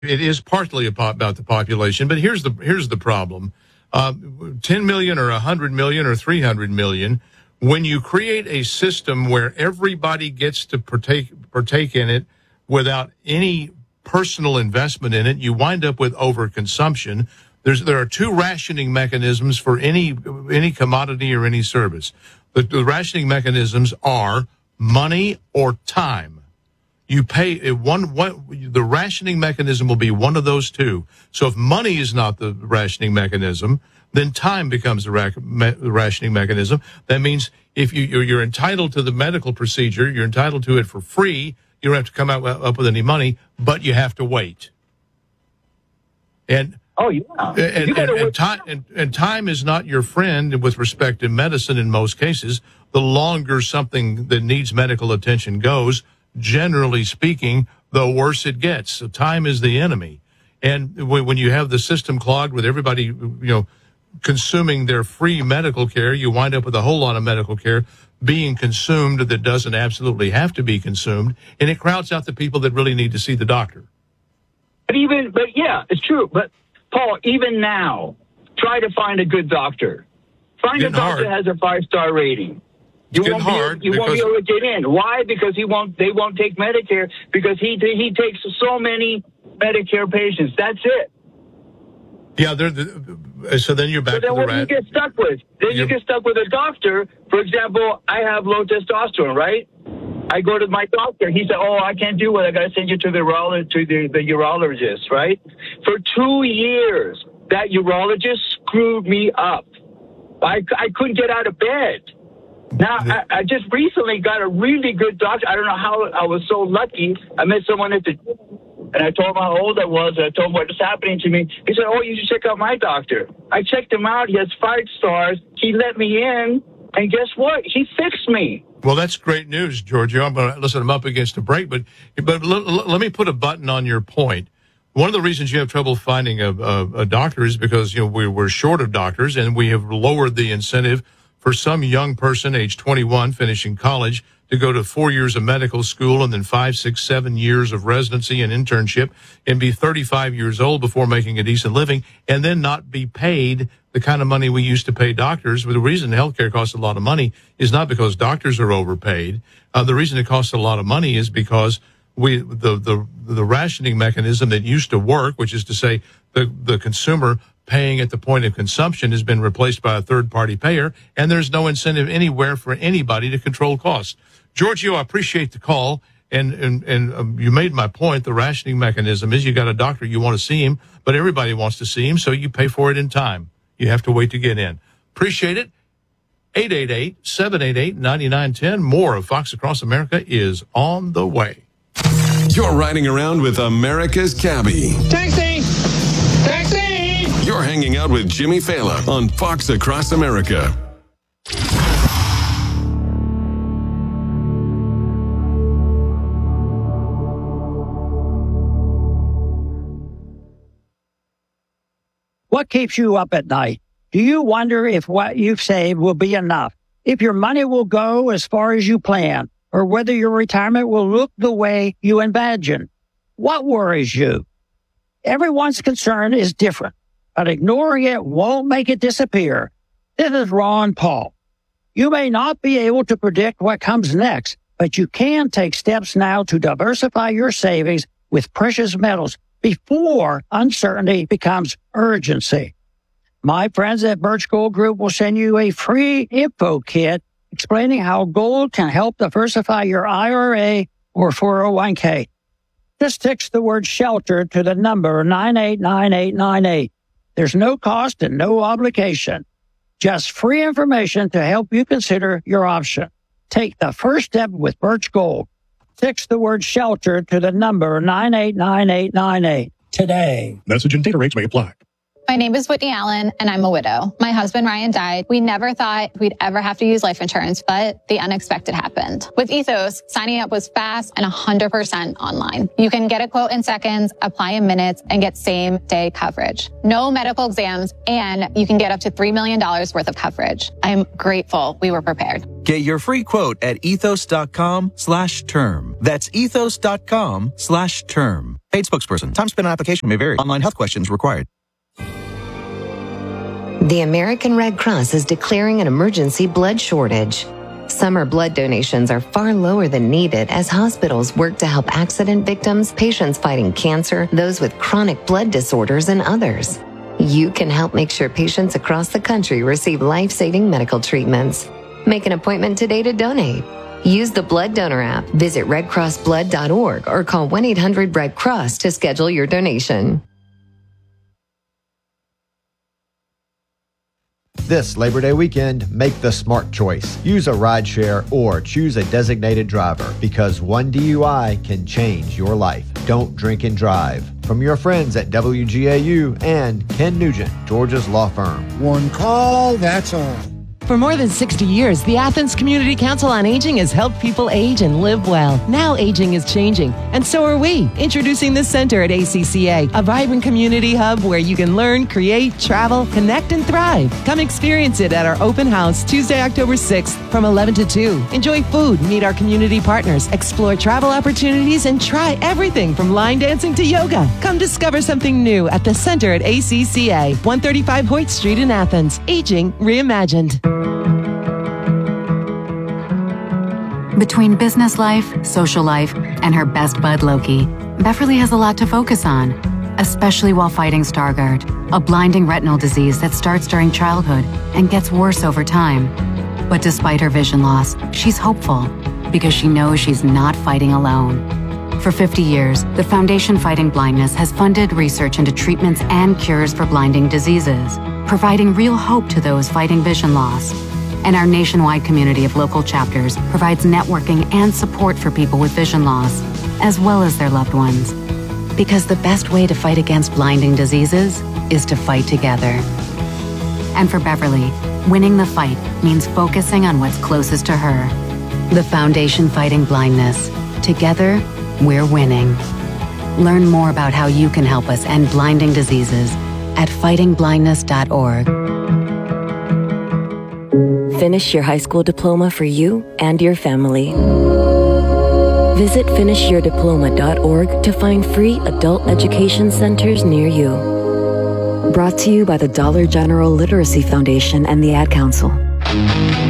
It is partly about the population, but here's the problem. 10 million or 100 million or 300 million, when you create a system where everybody gets to partake in it without any personal investment in it, you wind up with overconsumption. There are two rationing mechanisms for any commodity or any service. The rationing mechanisms are money or time. You pay the rationing mechanism will be one of those two. So if money is not the rationing mechanism, then time becomes the rationing mechanism. That means if you're entitled to the medical procedure, you're entitled to it for free. You don't have to come up with any money, but you have to wait. And time is not your friend with respect to medicine in most cases. The longer something that needs medical attention goes, generally speaking, the worse it gets. So time is the enemy. And when you have the system clogged with everybody, consuming their free medical care, you wind up with a whole lot of medical care being consumed that doesn't absolutely have to be consumed, and it crowds out the people that really need to see the doctor. But yeah, it's true. But Paul, even now, try to find a good doctor. Find a doctor that has a 5-star rating. You won't be able to get in. Why? Because they won't take Medicare because he takes so many Medicare patients. That's it. Yeah, so then you're back to the rat. What do you get stuck with? You get stuck with a doctor. For example, I have low testosterone, right? I go to my doctor. He said, "Oh, I can't do it. I got to send you to the urologist, right?" For 2 years, that urologist screwed me up. I couldn't get out of bed. Now, I just recently got a really good doctor. I don't know how I was so lucky. I met someone at the gym, and I told him how old I was, and I told him what was happening to me. He said, "Oh, you should check out my doctor." I checked him out. He has 5 stars. He let me in, and guess what? He fixed me. Well, that's great news, Giorgio. I'm up against a break, but let me put a button on your point. One of the reasons you have trouble finding a doctor is because we're short of doctors, and we have lowered the incentive for some young person, age 21, finishing college, to go to 4 years of medical school and then 5, 6, 7 years of residency and internship and be 35 years old before making a decent living and then not be paid the kind of money we used to pay doctors. But the reason healthcare costs a lot of money is not because doctors are overpaid. The reason it costs a lot of money is because the rationing mechanism that used to work, which is to say the consumer paying at the point of consumption, has been replaced by a third-party payer, and there's no incentive anywhere for anybody to control costs. Giorgio, I appreciate the call, and you made my point. The rationing mechanism is you got a doctor, you want to see him, but everybody wants to see him, so you pay for it in time. You have to wait to get in. Appreciate it. 888-788-9910. More of Fox Across America is on the way. You're riding around with America's Cabbie. Taxi! Taxi! You're hanging out with Jimmy Fallon on Fox Across America. What keeps you up at night? Do you wonder if what you've saved will be enough? If your money will go as far as you plan? Or whether your retirement will look the way you imagine? What worries you? Everyone's concern is different, but ignoring it won't make it disappear. This is Ron Paul. You may not be able to predict what comes next, but you can take steps now to diversify your savings with precious metals before uncertainty becomes urgency. My friends at Birch Gold Group will send you a free info kit explaining how gold can help diversify your IRA or 401k. Just text the word SHELTER to the number 989898. There's no cost and no obligation. Just free information to help you consider your option. Take the first step with Birch Gold. Text the word SHELTER to the number 989898 today. Message and data rates may apply. My name is Whitney Allen, and I'm a widow. My husband, Ryan, died. We never thought we'd ever have to use life insurance, but the unexpected happened. With Ethos, signing up was fast and 100% online. You can get a quote in seconds, apply in minutes, and get same-day coverage. No medical exams, and you can get up to $3 million worth of coverage. I'm grateful we were prepared. Get your free quote at ethos.com/term. That's ethos.com/term. Paid spokesperson. Time spent on application may vary. Online health questions required. The American Red Cross is declaring an emergency blood shortage. Summer blood donations are far lower than needed as hospitals work to help accident victims, patients fighting cancer, those with chronic blood disorders, and others. You can help make sure patients across the country receive life-saving medical treatments. Make an appointment today to donate. Use the Blood Donor app, visit redcrossblood.org, or call 1-800-RED-CROSS to schedule your donation. This Labor Day weekend, make the smart choice. Use a rideshare or choose a designated driver because one DUI can change your life. Don't drink and drive. From your friends at WGAU and Ken Nugent, Georgia's law firm. One call, that's all. For more than 60 years, the Athens Community Council on Aging has helped people age and live well. Now aging is changing, and so are we. Introducing the Center at ACCA, a vibrant community hub where you can learn, create, travel, connect, and thrive. Come experience it at our open house Tuesday, October 6th from 11 to 2. Enjoy food, meet our community partners, explore travel opportunities, and try everything from line dancing to yoga. Come discover something new at the Center at ACCA, 135 Hoyt Street in Athens. Aging Reimagined. Between business life, social life, and her best bud Loki, Beverly has a lot to focus on, especially while fighting Stargardt, a blinding retinal disease that starts during childhood and gets worse over time. But despite her vision loss, she's hopeful because she knows she's not fighting alone. For 50 years, the Foundation Fighting Blindness has funded research into treatments and cures for blinding diseases, providing real hope to those fighting vision loss. And our nationwide community of local chapters provides networking and support for people with vision loss, as well as their loved ones. Because the best way to fight against blinding diseases is to fight together. And for Beverly, winning the fight means focusing on what's closest to her. The Foundation Fighting Blindness. Together, we're winning. Learn more about how you can help us end blinding diseases at fightingblindness.org. Finish your high school diploma for you and your family. Visit finishyourdiploma.org to find free adult education centers near you. Brought to you by the Dollar General Literacy Foundation and the Ad Council.